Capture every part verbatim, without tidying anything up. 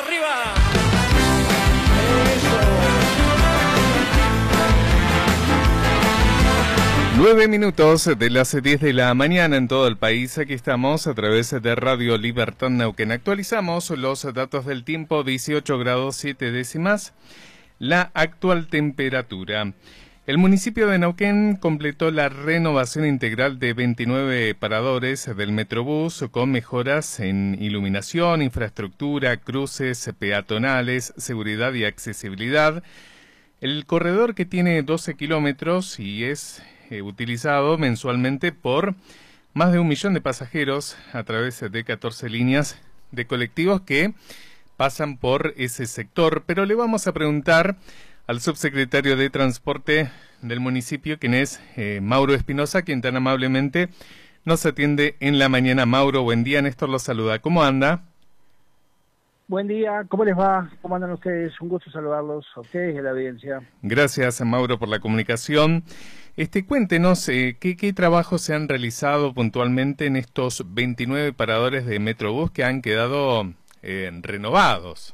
arriba. Nueve minutos de las diez de la mañana en todo el país. Aquí estamos a través de Radio Libertad Neuquén. Actualizamos los datos del tiempo: dieciocho grados siete décimas. La actual temperatura. El municipio de Neuquén completó la renovación integral de veintinueve paradores del Metrobús con mejoras en iluminación, infraestructura, cruces peatonales, seguridad y accesibilidad. El corredor, que tiene doce kilómetros y es eh, utilizado mensualmente por más de un millón de pasajeros a través de catorce líneas de colectivos que pasan por ese sector. Pero le vamos a preguntar al subsecretario de Transporte del municipio, quien es eh, Mauro Espinosa, quien tan amablemente nos atiende en la mañana. Mauro, buen día. Néstor los saluda. ¿Cómo anda? Buen día, ¿cómo les va? ¿Cómo andan ustedes? Un gusto saludarlos a ustedes y a la audiencia. Gracias, Mauro, por la comunicación. Este, cuéntenos, eh, ¿qué, qué trabajos se han realizado puntualmente en estos veintinueve paradores de Metrobús que han quedado eh, renovados?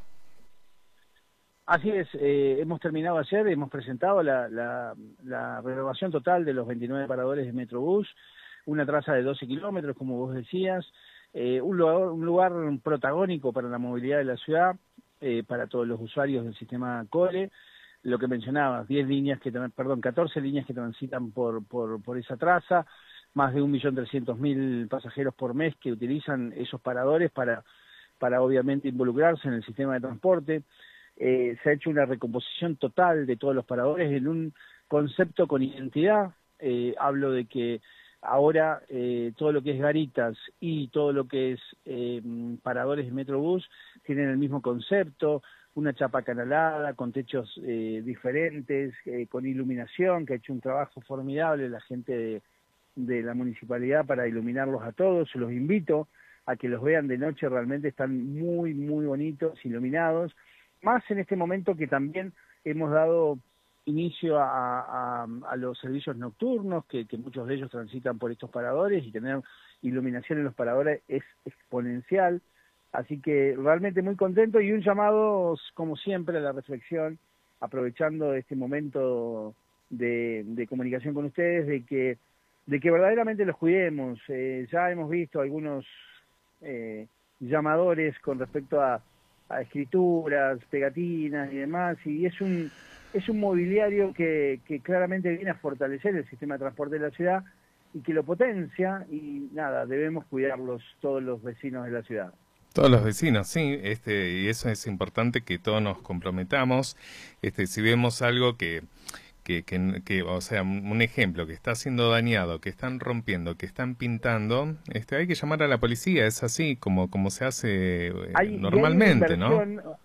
Así es, eh, hemos terminado ayer, hemos presentado la, la, la renovación total de los veintinueve paradores de Metrobús, una traza de doce kilómetros, como vos decías. Eh, un, lugar, un lugar protagónico para la movilidad de la ciudad, eh, para todos los usuarios del sistema COLE. Lo que mencionabas, diez líneas que, perdón, catorce líneas que transitan por, por, por esa traza, más de un millón trescientos mil pasajeros por mes que utilizan esos paradores para, para obviamente involucrarse en el sistema de transporte. Eh, se ha hecho una recomposición total de todos los paradores en un concepto con identidad. Eh, hablo de que ahora eh, todo lo que es garitas y todo lo que es eh, paradores de Metrobús tienen el mismo concepto, una chapa canalada, con techos eh, diferentes, eh, con iluminación, que ha hecho un trabajo formidable la gente de, de la municipalidad para iluminarlos a todos. Los invito a que los vean de noche, realmente están muy, muy bonitos, iluminados, más en este momento que también hemos dado inicio a, a, a los servicios nocturnos, que, que muchos de ellos transitan por estos paradores, y tener iluminación en los paradores es exponencial. Así que realmente muy contento, y un llamado, como siempre, a la reflexión, aprovechando este momento de, de comunicación con ustedes, de que, de que verdaderamente los cuidemos. Eh, ya hemos visto algunos eh, llamadores con respecto a, a escrituras, pegatinas y demás, y es un... Es un mobiliario que, que claramente viene a fortalecer el sistema de transporte de la ciudad y que lo potencia, y nada, debemos cuidarlos todos los vecinos de la ciudad. Todos los vecinos, sí, este, y eso es importante, que todos nos comprometamos. Este, si vemos algo que, que, que, que, o sea, un ejemplo que está siendo dañado, que están rompiendo, que están pintando, este, hay que llamar a la policía. Es así como, como se hace eh, hay, normalmente, ¿no?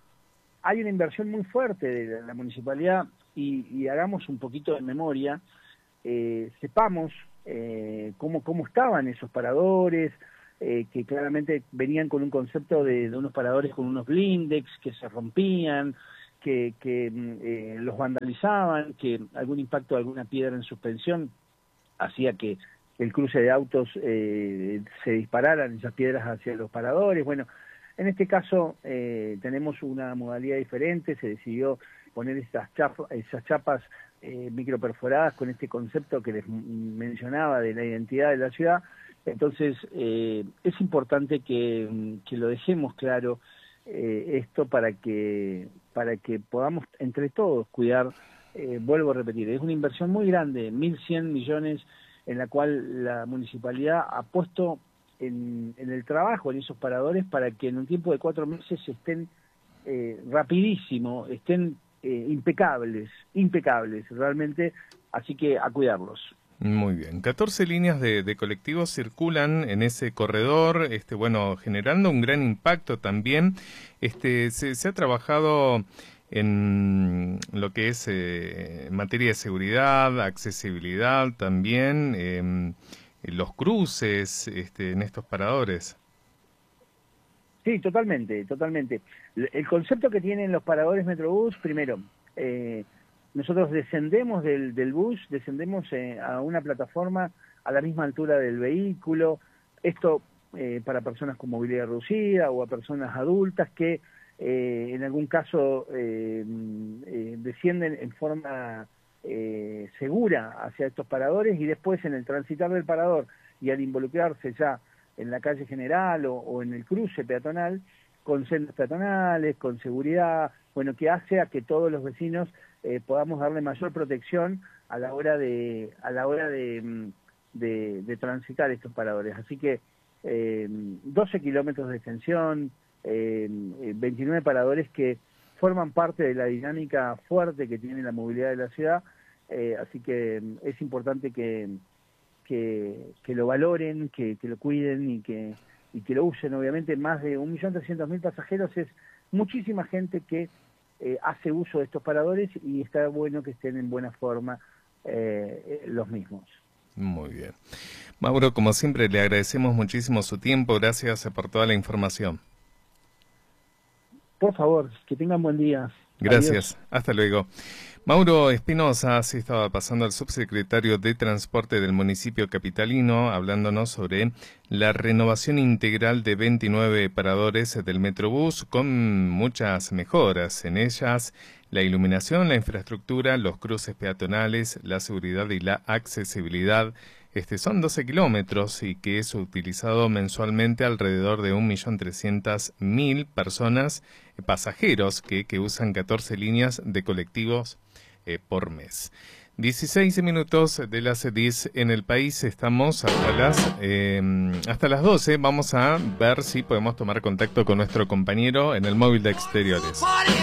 Hay una inversión muy fuerte de la municipalidad, y, y hagamos un poquito de memoria, eh, sepamos eh, cómo, cómo estaban esos paradores, eh, que claramente venían con un concepto de, de unos paradores con unos blindex que se rompían, que, que eh, los vandalizaban, que algún impacto de alguna piedra en suspensión hacía que el cruce de autos eh, se dispararan esas piedras hacia los paradores. Bueno, en este caso eh, tenemos una modalidad diferente. Se decidió poner esas chapas, esas chapas eh, microperforadas con este concepto que les mencionaba de la identidad de la ciudad. Entonces eh, es importante que, que lo dejemos claro, eh, esto, para que, para que podamos entre todos cuidar. Eh, vuelvo a repetir, es una inversión muy grande, mil cien millones, en la cual la municipalidad ha puesto En, en el trabajo, en esos paradores, para que en un tiempo de cuatro meses estén eh, rapidísimo, estén eh, impecables, impecables, realmente, así que a cuidarlos. Muy bien, catorce líneas de, de colectivos circulan en ese corredor, este, bueno, generando un gran impacto también. Este, se, se ha trabajado en lo que es eh, materia de seguridad, accesibilidad también, eh, los cruces este, en estos paradores. Sí, totalmente, totalmente. El concepto que tienen los paradores Metrobús, primero, eh, nosotros descendemos del, del bus, descendemos eh, a una plataforma a la misma altura del vehículo. Esto eh, para personas con movilidad reducida o a personas adultas que eh, en algún caso eh, eh, descienden en forma eh, segura hacia estos paradores y después en el transitar del parador y al involucrarse ya en la calle general o, o en el cruce peatonal, con sendas peatonales, con seguridad, bueno, que hace a que todos los vecinos eh, podamos darle mayor protección a la hora de a la hora de, de, de transitar estos paradores. Así que eh, doce kilómetros de extensión, eh, veintinueve paradores que forman parte de la dinámica fuerte que tiene la movilidad de la ciudad, eh, así que es importante que, que, que lo valoren, que, que lo cuiden y que, y que lo usen. Obviamente más de un millón trescientos mil pasajeros es muchísima gente que eh, hace uso de estos paradores y está bueno que estén en buena forma eh, los mismos. Muy bien. Mauro, como siempre, le agradecemos muchísimo su tiempo. Gracias por toda la información. Por favor, que tengan buen día. Gracias. Adiós. Hasta luego. Mauro Espinosa, así estaba pasando el subsecretario de Transporte del municipio capitalino, hablándonos sobre la renovación integral de veintinueve paradores del Metrobús con muchas mejoras. En ellas, la iluminación, la infraestructura, los cruces peatonales, la seguridad y la accesibilidad. Este son doce kilómetros y que es utilizado mensualmente alrededor de un millón trescientas mil personas, eh, pasajeros que, que usan catorce líneas de colectivos eh, por mes. dieciséis minutos de las diez en el país, estamos hasta las, eh, hasta las doce. Vamos a ver si podemos tomar contacto con nuestro compañero en el móvil de exteriores.